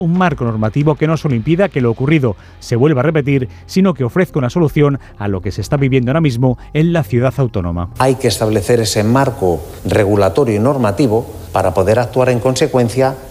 Un marco normativo que no solo impida que lo ocurrido se vuelva a repetir, sino que ofrezca una solución a lo que se está viviendo ahora mismo en la ciudad autónoma. Hay que establecer ese marco regulatorio y normativo para poder actuar en consecuencia